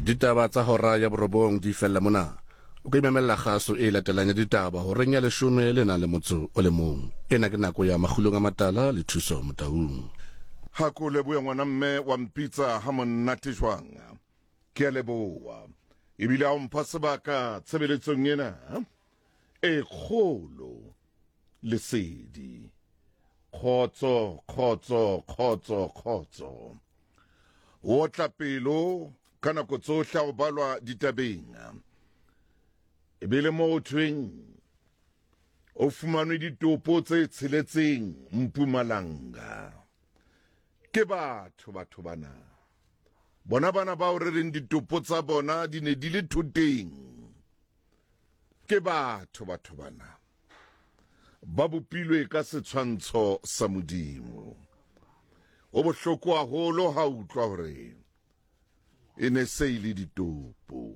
ditaba tsa hora ya borobong di fella mona o ka imamela kgaso e latelang ya ditaba ho renya leshome le na le motso o le mong ena ke nako ya makhulong a matala le thuso motaung ha ko leboya ngwana mme wa mpitsa ha monate jwang ke a leboa ebile a mpha sebaka tshebeletsong ena e kgolo lesedi khotso o tla pelo ka nako tsohle o balwa ditabeng ebile mo thweng o fumanwe ditopo tse tsheletseng Mpumalanga ke batho bana bana ba o re reng ditopo tsa bona di ne di le thoteng ke batho bana ba bopilwe ka setshwantsho sa Modimo o bohloko haholo ha utlwa hore e ne se ile ditopo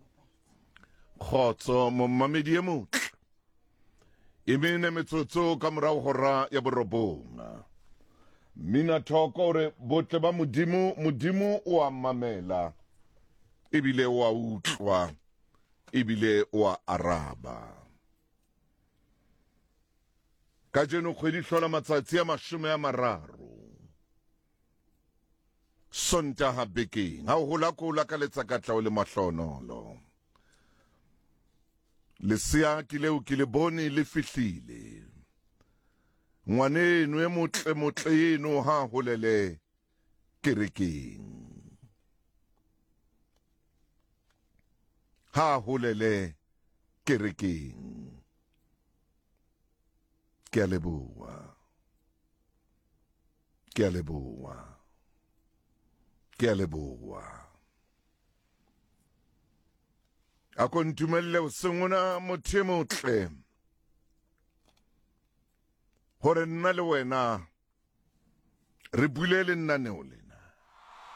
khotso momamedi e motle e mene metsotso ka morao hora ya borobong mina thoko hore botle ba Modimo o a mamela ebile o a utlwa ebile o a araba ka jeno kgwedi hlola matsatsi a 30 Sontaha bekeng ha o hola ka letsakatla o le mahlonolo lesea ke leo ke le bone le fihlile ngwaneno e motle eno ha holele kerekeng ha holele kerekeng ke a leboa a kontumelle o sengona motho e motle hore nna le wena re buile le nnaneo le